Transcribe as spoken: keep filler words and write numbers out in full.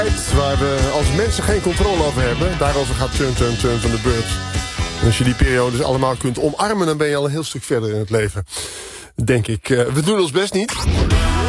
Waar we als mensen geen controle over hebben. Daarover gaat Turn, Turn, Turn van de Birds. En als je die periodes allemaal kunt omarmen, dan ben je al een heel stuk verder in het leven. Denk ik. Uh, we doen ons best niet.